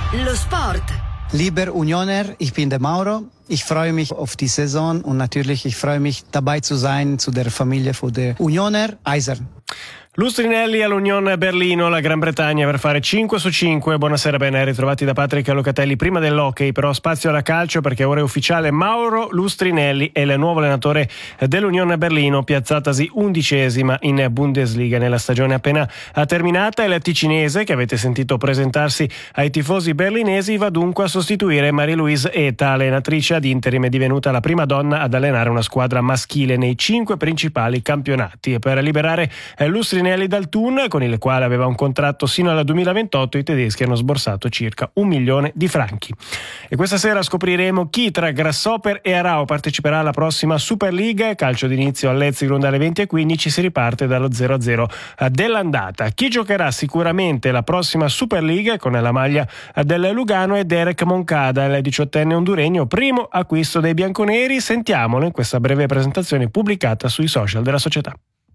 Lo sport. Lieber Unioner, ich bin der Mauro. Ich freue mich auf die Saison und natürlich ich freue mich dabei zu sein zu der Familie von der Unioner Eisern. Lustrinelli all'Union Berlino, la Gran Bretagna per fare 5 su 5. Buonasera, ben ritrovati da Patrick Locatelli. Prima dell'hockey però spazio alla calcio, perché ora è ufficiale: Mauro Lustrinelli è il nuovo allenatore dell'Union Berlino, piazzatasi 11ª in Bundesliga nella stagione appena terminata. Il ticinese, che avete sentito presentarsi ai tifosi berlinesi, va dunque a sostituire Marie-Louise Eta, allenatrice ad interim, è divenuta la prima donna ad allenare una squadra maschile nei 5 principali campionati. E per liberare Lustrinelli dal Thun, con il quale aveva un contratto sino al 2028, i tedeschi hanno sborsato circa 1 milione di franchi. E questa sera scopriremo chi tra Grasshopper e Arao parteciperà alla prossima Super League. Calcio d'inizio all'Ezigrund alle 20:15, si riparte dallo 0-0 dell'andata. Chi giocherà sicuramente la prossima Super League con la maglia del Lugano è Derek Moncada, il 18enne honduregno, primo acquisto dei bianconeri. Sentiamolo in questa breve presentazione pubblicata sui social della società.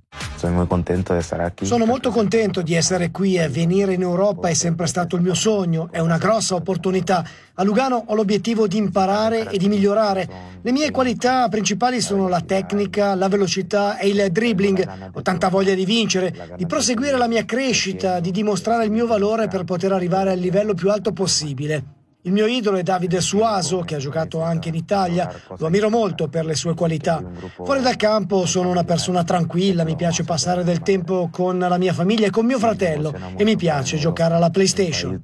Sono molto contento di essere qui e venire in Europa è sempre stato il mio sogno, è una grossa opportunità. A Lugano ho l'obiettivo di imparare e di migliorare. Le mie qualità principali sono la tecnica, la velocità e il dribbling. Ho tanta voglia di vincere, di proseguire la mia crescita, di dimostrare il mio valore per poter arrivare al livello più alto possibile. Il mio idolo è Davide Suaso, che ha giocato anche in Italia. Lo ammiro molto per le sue qualità. Fuori dal campo sono una persona tranquilla, mi piace passare del tempo con la mia famiglia e con mio fratello e mi piace giocare alla PlayStation.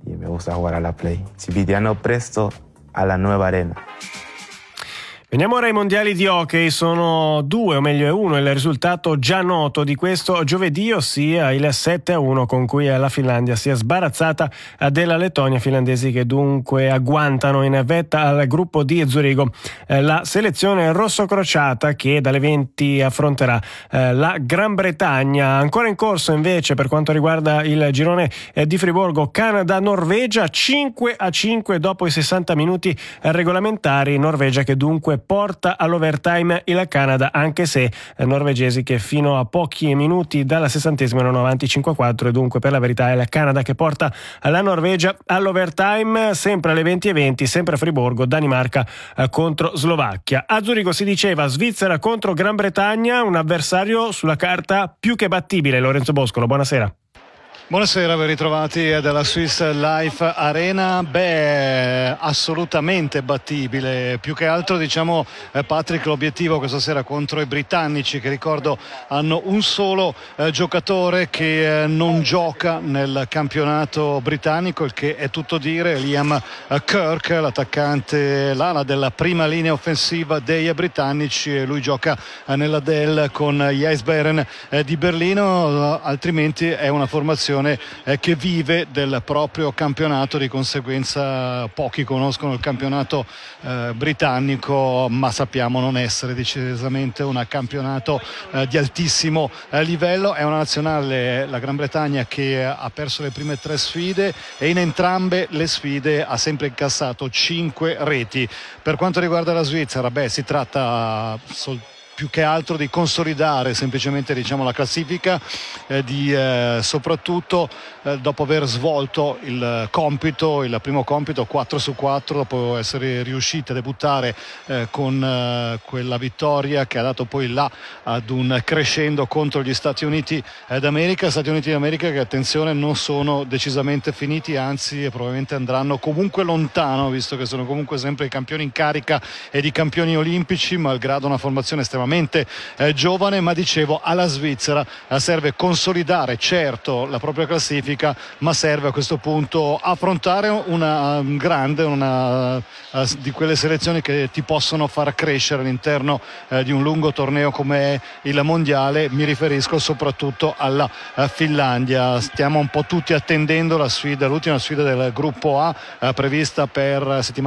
Ci vediamo presto alla nuova arena. Veniamo ora ai mondiali di hockey. Sono 2, o meglio è 1, il risultato già noto di questo giovedì, ossia il 7-1 con cui la Finlandia si è sbarazzata della Lettonia, finlandesi che dunque agguantano in vetta al gruppo di Zurigo la selezione rossocrociata, che dalle 20 affronterà la Gran Bretagna. Ancora in corso invece per quanto riguarda il girone di Friburgo, Canada-Norvegia, 5-5 dopo i 60 minuti regolamentari. Norvegia che dunque porta all'overtime il Canada, anche se norvegesi che fino a pochi minuti dalla 60esima erano avanti 5-4, e dunque per la verità è il Canada che porta la Norvegia all'overtime. Sempre alle 20:20, sempre a Friburgo, Danimarca contro Slovacchia. A Zurigo si diceva Svizzera contro Gran Bretagna, un avversario sulla carta più che battibile. Lorenzo Boscolo, buonasera. Buonasera, ben ritrovati dalla Swiss Life Arena. Assolutamente battibile. Più che altro, diciamo, Patrick, l'obiettivo questa sera contro i britannici, che ricordo hanno un solo giocatore che non gioca nel campionato britannico, il che è tutto dire. Liam Kirk, l'attaccante, l'ala della prima linea offensiva dei britannici, e lui gioca nella Dell con gli Eisbären di Berlino, altrimenti è una formazione che vive del proprio campionato. Di conseguenza pochi conoscono il campionato britannico, ma sappiamo non essere decisamente un campionato di altissimo livello. È una nazionale, la Gran Bretagna, che ha perso le prime 3 sfide e in entrambe le sfide ha sempre incassato 5 reti. Per quanto riguarda la Svizzera, si tratta più che altro di consolidare semplicemente, diciamo, la classifica, soprattutto dopo aver svolto il primo compito 4 su 4, dopo essere riusciti a debuttare con quella vittoria che ha dato poi là ad un crescendo contro gli Stati Uniti d'America. Stati Uniti d'America che, attenzione, non sono decisamente finiti, anzi probabilmente andranno comunque lontano, visto che sono comunque sempre i campioni in carica ed i campioni olimpici, malgrado una formazione estremamente giovane. Ma dicevo, alla Svizzera serve consolidare certo la propria classifica, ma serve a questo punto affrontare una di quelle selezioni che ti possono far crescere all'interno di un lungo torneo come è il mondiale. Mi riferisco soprattutto alla Finlandia. Stiamo un po' tutti attendendo l'ultima sfida del gruppo A, prevista per settimana